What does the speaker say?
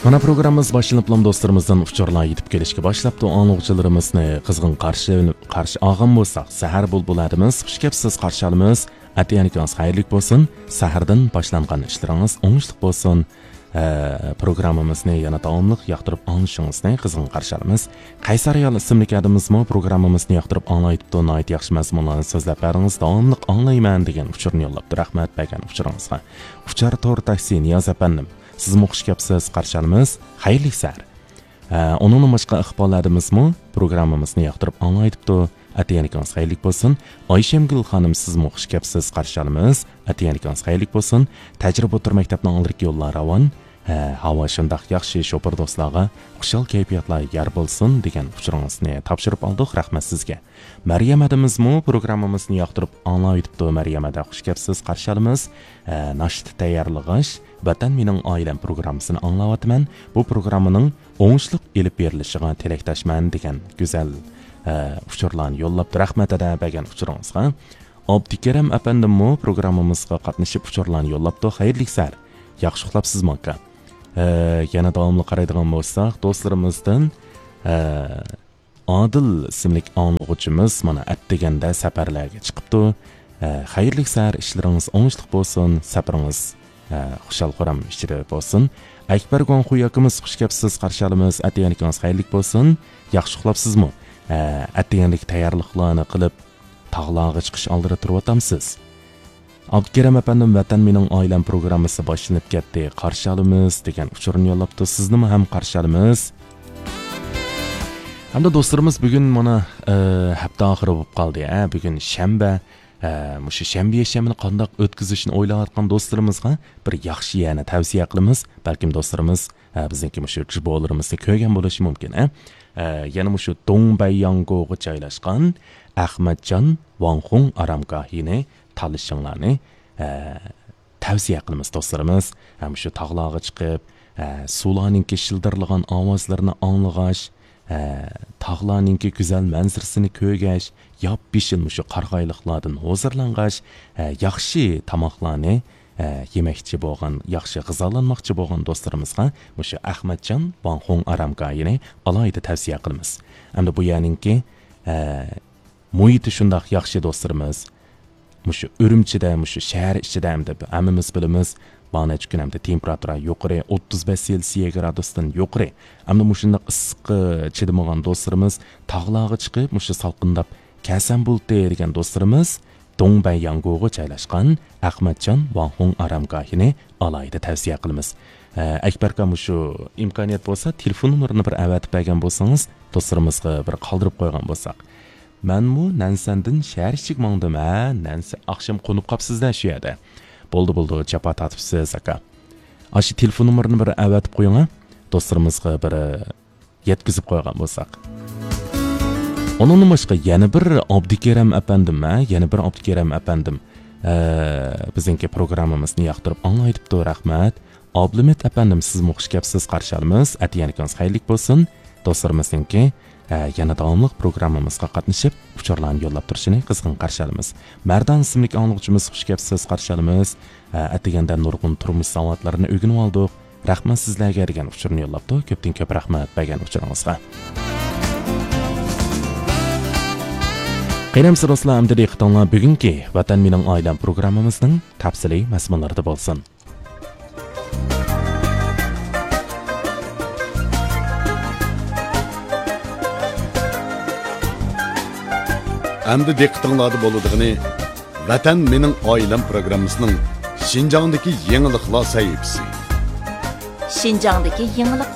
Mana programmamiz boshlanib do'stlarimizdan uchurlar yetib kelishga boshlabdi. Anglag'uchilarimizni qizg'in qarshi olgan bo'lsak, sahar bulbularimiz xush kelibsiz qarshi olamiz. Atiyanikingiz xayrli bo'lsin. Sahardan boshlangan ishlaringiz o'ngishli bo'lsin. Programmamizni yana davomli yoqtirib anglishingizni qizg'in qarshi olamiz. Qaysar ayol ismli kadimizmi programmamizni yoqtirib anglaytibdi. Nihoyat yaxshi mazmunlarni so'zlab beringiz, davomli anglayman degan uchurni yo'llabdi. Rahmat bergan uchuringizga. Uchar to'r taksi Niyoz apandim. Siz xush kelibsiz qarshi olamiz. Xayrli sahar. Onun boshqa iqbollarimizmi programmamizni yoqtirib anglaytibdi. Atiyanikingiz xayrli bo'lsin. Oyshamgul xonim siz xush kelibsiz qarshi olamiz. Atiyanikingiz xayrli bo'lsin. Tajriba o'tir maktabning oldingi yo'llar ravon. Havo shundoq yaxshi shopir do'stlarga xushal kayfiyatlar yar bo'lsin degan uchuringizni topshirib oldik. Rahmat sizga. Maryam adamizmi programmamizni yoqtirib anglaytibdi. Maryam ada xush kelibsiz qarshi olamiz. Nashta tayyorlash Vatan mening oilam programmasini anglayapman. Bu programmaning o'ngishli elib berilishiga tilakdoshman degan go'zal uchurlarni yo'llabdi. Rahmat ada bergan uchuringizga. Abdukaram apandimmi programmamizga qatnashib uchurlarni yo'llabdi. Xayrli sahar. Yaxshi uxlabsizmi aka? Yana davomli qaraydigan bo'lsak, do'stlarimizdan Adil ismli anglag'uchimiz mana atdeganda safarlarga chiqibdi. Xayrli sahar, ishlaringiz o'ngishli bo'lsin, safaringiz xushal qo'ram ichida bo'lsin. Akbar Gonxuy akamiz xush kelibsiz qarshi olamiz. Atiyanikingiz xayrli bo'lsin. Yaxshi uxlabsizmi? Atiyanlik tayyorliklarni qilib tog'larga chiqish oldida turyotamsiz. Abdukaram apandim Vatan mening oilam programmasi boshlanib ketdi. Qarshi olamiz degan uchurni yo'llabdi. Sizni ham qarshi olamiz. Hamda do'stlarimiz bugun mana hafta oxiri bo'lib qoldi. Bugun shanba. Mushu shanba yashamini qanday o'tkazishni o'ylayotgan do'stlarimizga bir yaxshi yana tavsiya qilamiz. Balkim do'stlarimiz bizniki mushu jibolarimizni ko'rgan bo'lishi mumkin. Yana mushu Dongbayyango'ga joylashgan Ahmadjon Vanxung aramgohini talishinglarni tavsiya qilamiz do'stlarimiz. Mushu tog'larga chiqib, suvlarning shildirlagan ovozlarini anglag'ash, tog'larning go'zal manzarasini ko'rgash, yop-bishil mushu qarg'ayliqlardan hozirlangash, yaxshi tamoqlarni yemakchi bo'lgan, yaxshi g'izolanmoqchi bo'lgan do'stlarimizga mushu Ahmadjon Vanxung aramgohini alohida tavsiya qilamiz. Hamda bu ya'niki muhiti shundoq yaxshi do'stlarimiz. Mushu Urumchida, mushu shahar ichida hamda hammamiz bilamiz, mana kun hamda temperatura yuqori 35 Selsiya gradusdan yuqori. Hamda mushundoq issiq chidamagan do'stlarimiz tog'larga chiqib, mushu salqindab kasam bo'ldi degan do'stlarimiz Dongbayyango'ga joylashgan Ahmadjon Vanxung aramgohini alohida tavsiya qilamiz. Akbar aka mushu imkoniyat bo'lsa, telefon nomerini bir avatib bergan bo'lsangiz, do'stlarimizga bir qoldirib qo'ygan bo'lsak. Menmu Nansandan shahar ichig mangdim. Nansa oqshom qo'nib qopsizda shu yerda. Bo'ldi, japa tatibsiz aka. Ashi telefon nomerini bir avatib qo'ying, do'stlarimizga bir yetkazib qo'ygan bo'lsak. Onun boshqa yana bir Abdukaram apandim, bizningki programmamizni yoqtirib anglaytibdi. Rahmat. Abdumet apandim, siz xush kelibsiz qarshi olamiz. Atiyanikingiz xayrli bo'lsin. Do'stlarimizningki yana davomli programmamizga qatnashib, uchurlarni yo'llab turishini qizg'in qarshi olamiz. Mardan ismli anglag'uchimiz xush kelibsiz qarshi olamiz. Atiganda nurg'un turmush savodlarini o'rganib oldik. Rahmat sizlarga degan uchurni yo'llabdi. Ko'pdan ko'p rahmat bergan uchuringizga. Qiyamsiz do'stlar, hamda diqqatinglar bugungi Vatan mening oilam programmamizning tafsiliy mazmunlarida bo'lsin. Әмді диққатыңларды болудығыны Vatan mening oilam programmasining Şinjangdagi yangiliklar sahifasi. Şinjangdagi yangilik